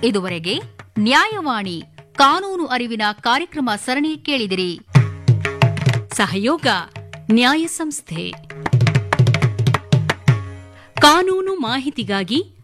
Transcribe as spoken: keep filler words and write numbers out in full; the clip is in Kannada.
ಇದುವರೆಗೆ ನ್ಯಾಯವಾಣಿ ಕಾನೂನು ಅರಿವಿನ ಕಾರ್ಯಕ್ರಮ ಸರಣಿ ಕೇಳಿದಿರಿ. ಸಹಯೋಗ ನ್ಯಾಯ ಸಂಸ್ಥೆ. ಕಾನೂನು ಮಾಹಿತಿಗಾಗಿ